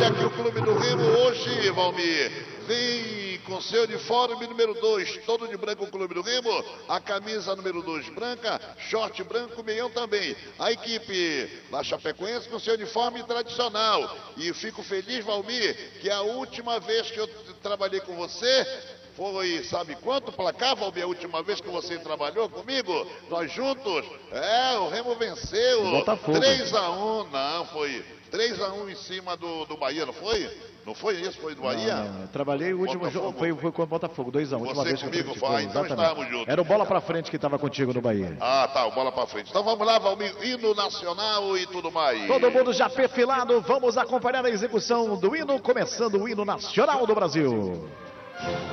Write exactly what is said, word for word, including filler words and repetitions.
Olha aqui o Clube do Remo hoje, Valmir, vem com seu uniforme número dois, todo de branco o Clube do Remo, a camisa número dois branca, short branco, meião também. A equipe da Chapecoense com seu uniforme tradicional. E fico feliz, Valmir, que a última vez que eu trabalhei com você foi, sabe quanto placar, Valmir, a última vez que você trabalhou comigo? Nós juntos? É, o Remo venceu. Botafogo. três a um, não, foi três a um em cima do, do Bahia, não foi? Não foi isso? Foi do Bahia? Não, não. Trabalhei o último jogo, foi, foi com o Botafogo, dois a um. Última Você vez comigo, que eu foi? Então estávamos juntos. Era o bola pra frente que estava contigo no Bahia. Ah, tá, o bola pra frente. Então vamos lá, Valmir, hino nacional e tudo mais. Todo mundo já perfilado, vamos acompanhar a execução do hino, começando o hino nacional do Brasil.